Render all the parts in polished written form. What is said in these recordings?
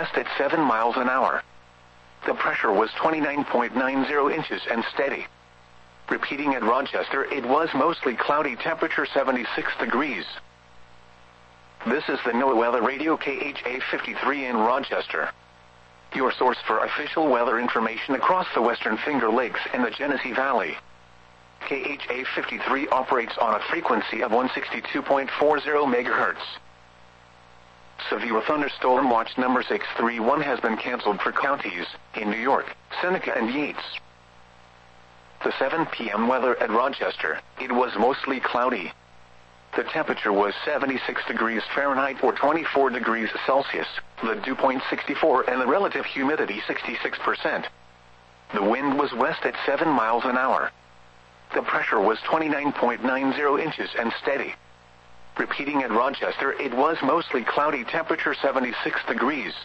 west at 7 miles an hour. The pressure was 29.90 inches and steady. Repeating at Rochester, it was mostly cloudy, temperature 76 degrees. This is the NOAA Weather Radio KHA 53 in Rochester, your source for official weather information across the Western Finger Lakes and the Genesee Valley. KHA 53 operates on a frequency of 162.40 MHz. Severe thunderstorm watch number 631 has been canceled for counties in New York, Seneca, and Yates. The 7 p.m. weather at Rochester, it was mostly cloudy. The temperature was 76 degrees Fahrenheit or 24 degrees Celsius, the dew point 64 and the relative humidity 66%. The wind was west at 7 miles an hour. The pressure was 29.90 inches and steady. Repeating at Rochester, it was mostly cloudy, temperature 76 degrees.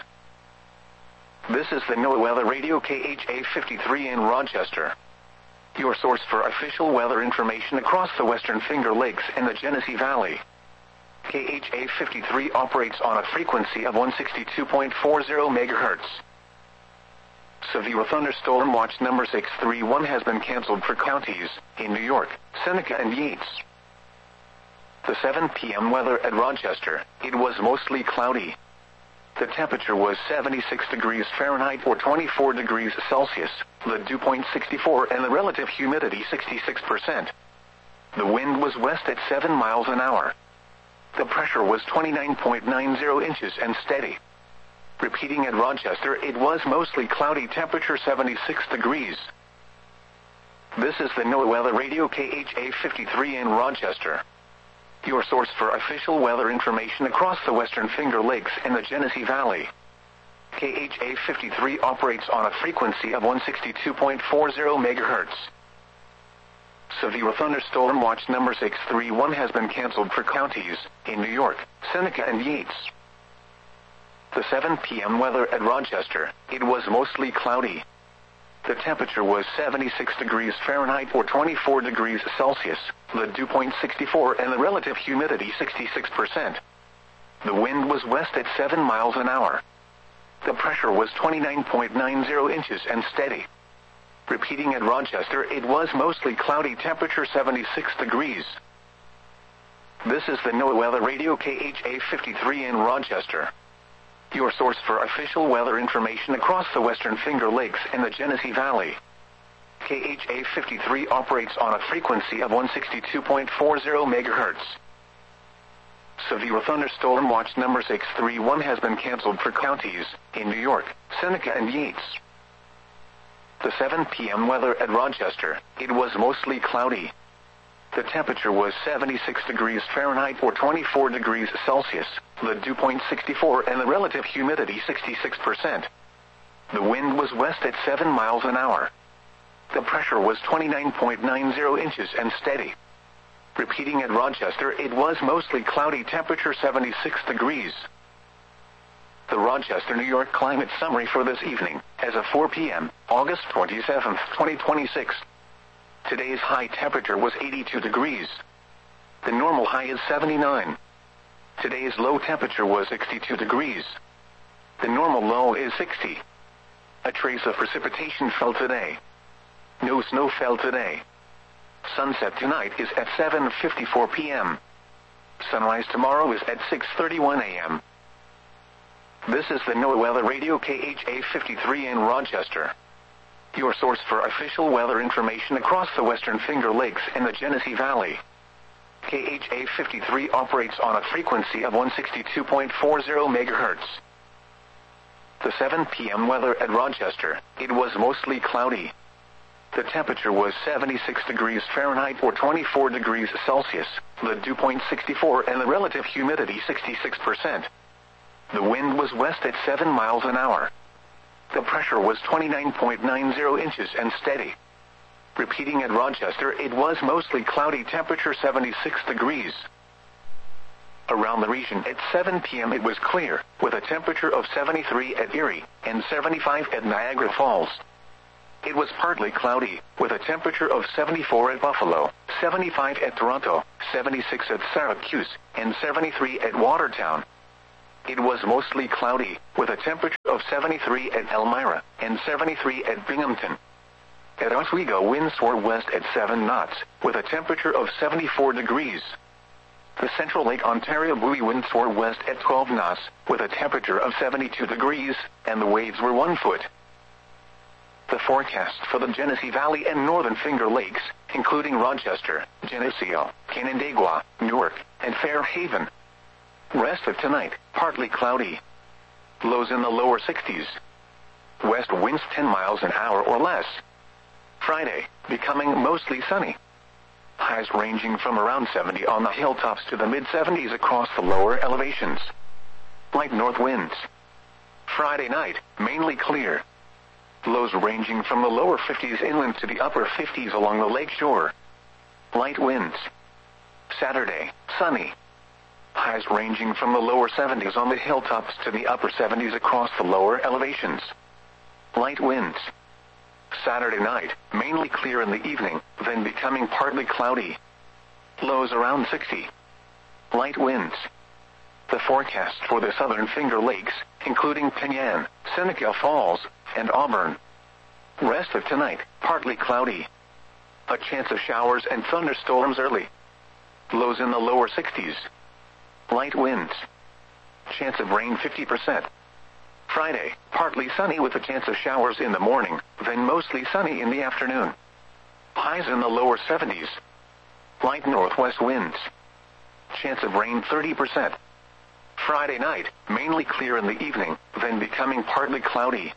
This is the NOAA Weather Radio KHA 53 in Rochester, your source for official weather information across the Western Finger Lakes and the Genesee Valley. KHA 53 operates on a frequency of 162.40 MHz. Severe thunderstorm watch number 631 has been canceled for counties in New York, Seneca, and Yates. The 7 p.m. weather at Rochester, it was mostly cloudy. The temperature was 76 degrees Fahrenheit or 24 degrees Celsius, the dew point 64 and the relative humidity 66%. The wind was west at 7 miles an hour. The pressure was 29.90 inches and steady. Repeating at Rochester, it was mostly cloudy, temperature 76 degrees. This is the NOAA Weather Radio KHA 53 in Rochester, your source for official weather information across the Western Finger Lakes and the Genesee Valley. KHA 53 operates on a frequency of 162.40 MHz. Severe thunderstorm watch number 631 has been canceled for counties in New York, Seneca, and Yates. The 7 p.m. weather at Rochester, it was mostly cloudy. The temperature was 76 degrees Fahrenheit or 24 degrees Celsius, the dew point 64 and the relative humidity 66%. The wind was west at 7 miles an hour. The pressure was 29.90 inches and steady. Repeating at Rochester, it was mostly cloudy, temperature 76 degrees. This is the NOAA Weather Radio KHA 53 in Rochester, your source for official weather information across the Western Finger Lakes and the Genesee Valley. KHA 53 operates on a frequency of 162.40 MHz. Severe thunderstorm watch number 631 has been canceled for counties in New York, Seneca, and Yates. The 7 p.m. weather at Rochester, it was mostly cloudy. The temperature was 76 degrees Fahrenheit or 24 degrees Celsius, the dew point 64 and the relative humidity 66%. The wind was west at 7 miles an hour. The pressure was 29.90 inches and steady. Repeating at Rochester, it was mostly cloudy, temperature 76 degrees. The Rochester, New York climate summary for this evening, as of 4 p.m., August 27, 2026. Today's high temperature was 82 degrees. The normal high is 79. Today's low temperature was 62 degrees. The normal low is 60. A trace of precipitation fell today. No snow fell today. Sunset tonight is at 7:54 p.m. Sunrise tomorrow is at 6:31 a.m. This is the NOAA Weather Radio KHA 53 in Rochester, your source for official weather information across the Western Finger Lakes and the Genesee Valley. KHA 53 operates on a frequency of 162.40 MHz. The 7 p.m. weather at Rochester, it was mostly cloudy. The temperature was 76 degrees Fahrenheit or 24 degrees Celsius, the dew point 64 and the relative humidity 66%. The wind was west at 7 miles an hour. The pressure was 29.90 inches and steady. Repeating at Rochester, it was mostly cloudy, temperature 76 degrees. Around the region at 7 p.m. it was clear, with a temperature of 73 at Erie and 75 at Niagara Falls. It was partly cloudy, with a temperature of 74 at Buffalo, 75 at Toronto, 76 at Syracuse, and 73 at Watertown. It was mostly cloudy, with a temperature of 73 at Elmira and 73 at Binghamton. At Oswego, winds soar west at 7 knots, with a temperature of 74 degrees. The Central Lake Ontario buoy winds soar west at 12 knots, with a temperature of 72 degrees, and the waves were 1 foot. The forecast for the Genesee Valley and Northern Finger Lakes, including Rochester, Geneseo, Canandaigua, Newark, and Fairhaven. Rest of tonight, partly cloudy. Lows in the lower 60s. West winds 10 miles an hour or less. Friday, becoming mostly sunny. Highs ranging from around 70 on the hilltops to the mid-70s across the lower elevations. Light north winds. Friday night, mainly clear. Lows ranging from the lower 50s inland to the upper 50s along the lake shore. Light winds. Saturday, sunny. Highs ranging from the lower 70s on the hilltops to the upper 70s across the lower elevations. Light winds. Saturday night, mainly clear in the evening, then becoming partly cloudy. Lows around 60. Light winds. The forecast for the Southern Finger Lakes, including Penyan, Seneca Falls, and Auburn. Rest of tonight, partly cloudy. A chance of showers and thunderstorms early. Lows in the lower 60s. Light winds. Chance of rain 50%. Friday, partly sunny with a chance of showers in the morning, then mostly sunny in the afternoon. Highs in the lower 70s. Light northwest winds. Chance of rain 30%. Friday night, mainly clear in the evening, then becoming partly cloudy.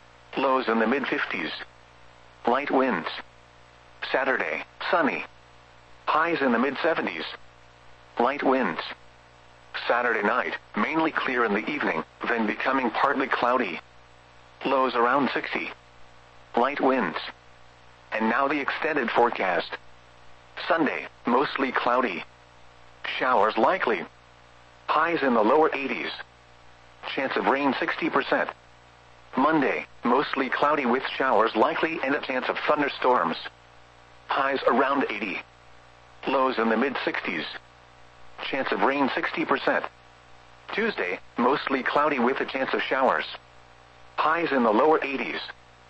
Lows in the mid-50s. Light winds. Saturday, sunny. Highs in the mid-70s. Light winds. Saturday night, mainly clear in the evening, then becoming partly cloudy. Lows around 60. Light winds. And now the extended forecast. Sunday, mostly cloudy. Showers likely. Highs in the lower 80s. Chance of rain 60%. Monday, mostly cloudy with showers likely and a chance of thunderstorms. Highs around 80. Lows in the mid-60s. Chance of rain 60%. Tuesday, mostly cloudy with a chance of showers. Highs in the lower 80s.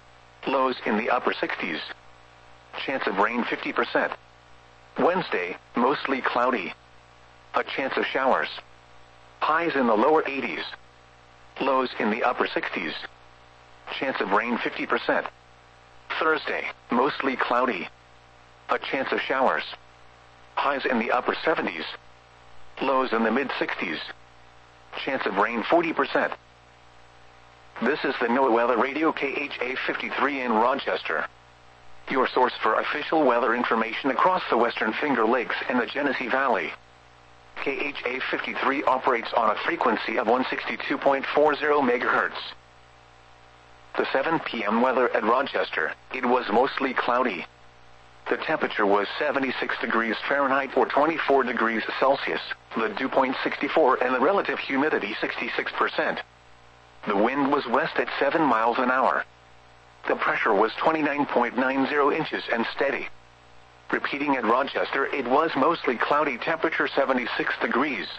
Lows in the upper 60s. Chance of rain 50%. Wednesday, mostly cloudy. A chance of showers. Highs in the lower 80s. Lows in the upper 60s. Chance of rain 50%. Thursday, mostly cloudy. A chance of showers. Highs in the upper 70s. Lows in the mid-60s. Chance of rain 40%. This is the NOAA Weather Radio KHA 53 in Rochester. Your source for official weather information across the Western Finger Lakes and the Genesee Valley. KHA 53 operates on a frequency of 162.40 MHz. The 7 p.m. weather at Rochester, it was mostly cloudy. The temperature was 76 degrees Fahrenheit or 24 degrees Celsius, the dew point 64 and the relative humidity 66%. The wind was west at 7 miles an hour. The pressure was 29.90 inches and steady. Repeating at Rochester, it was mostly cloudy, temperature 76 degrees.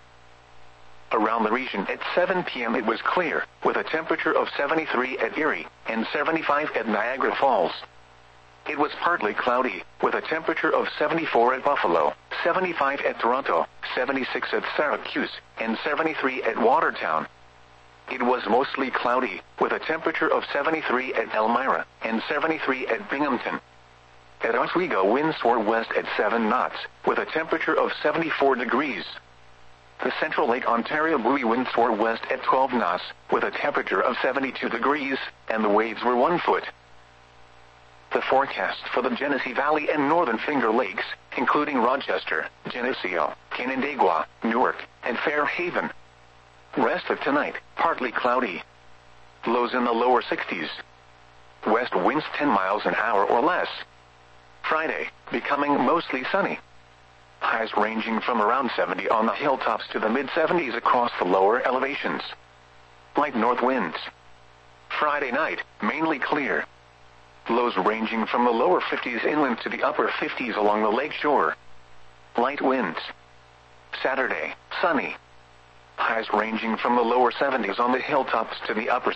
Around the region at 7 p.m. it was clear, with a temperature of 73 at Erie and 75 at Niagara Falls. It was partly cloudy, with a temperature of 74 at Buffalo, 75 at Toronto, 76 at Syracuse, and 73 at Watertown. It was mostly cloudy, with a temperature of 73 at Elmira and 73 at Binghamton. At Oswego, winds soar west at 7 knots, with a temperature of 74 degrees. The Central Lake Ontario buoy winds soar west at 12 knots, with a temperature of 72 degrees, and the waves were 1 foot. The forecast for the Genesee Valley and Northern Finger Lakes, including Rochester, Geneseo, Canandaigua, Newark, and Fairhaven. Rest of tonight, partly cloudy. Lows in the lower 60s. West winds 10 miles an hour or less. Friday, becoming mostly sunny. Highs ranging from around 70 on the hilltops to the mid-70s across the lower elevations. Light north winds. Friday night, mainly clear. Lows ranging from the lower 50s inland to the upper 50s along the lake shore. Light winds. Saturday, sunny. Highs ranging from the lower 70s on the hilltops to the upper